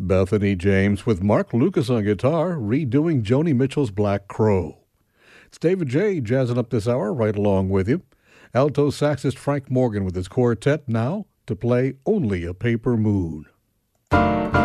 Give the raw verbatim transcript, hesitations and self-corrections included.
Bethany James with Mark Lucas on guitar, redoing Joni Mitchell's Black Crow. It's David J. jazzing up this hour right along with you. Alto saxist Frank Morgan with his quartet now to play Only a Paper Moon.